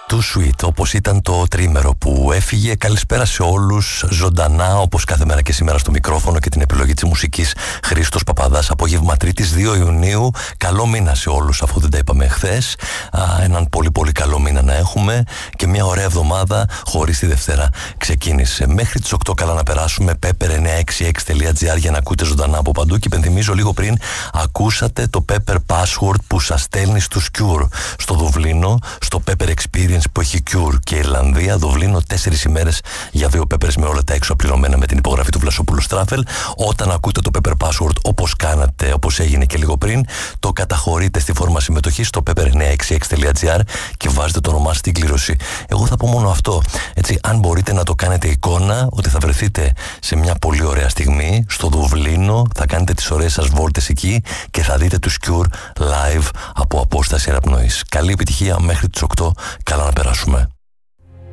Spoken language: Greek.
Too Sweet, όπως ήταν το τρίμερο που έφυγε. Καλησπέρα σε όλους, ζωντανά όπως κάθε μέρα και σήμερα στο μικρόφωνο και την επιλογή της μουσικής Χρήστος Παπαδάς. Απόγευμα Τρίτης 2 Ιουνίου. Καλό μήνα σε όλους, αφού δεν τα είπαμε χθες. Έναν πολύ πολύ καλό μήνα να έχουμε και μια ωραία εβδομάδα χωρίς τη Δευτέρα ξεκίνησε. Μέχρι τις 8 καλά να περάσουμε. pepper966.gr για να ακούτε ζωντανά από παντού. Και υπενθυμίζω λίγο πριν, ακούσατε το Pepper Password που σας στέλνει στους Cure στο Δουβλίνο, στο Pepper Experience που έχει Cure και Ιρλανδία. Δουβλίνο 4 ημέρες για 2 Peppers με όλα τα έξω πληρωμένα με την υπογραφή του Βλασόπουλου Στράφελ. Όταν ακούτε το Pepper Password όπως κάνατε, όπως έγινε και λίγο πριν, το καταχωρείτε στη φόρμα συμμετοχής στο pepper966.gr και βάζετε το όνομά στην κλήρωση. Εγώ θα πω μόνο αυτό. Έτσι, αν μπορείτε να το κάνετε εικόνα, ότι θα βρεθείτε σε μια πολύ ωραία στιγμή στο Δουβλίνο, θα κάνετε τις ωραίες σας βόλτες εκεί και θα δείτε τους Cure live από απόσταση αναπνοής. Καλή επιτυχία μέχρι τις 8. Καλά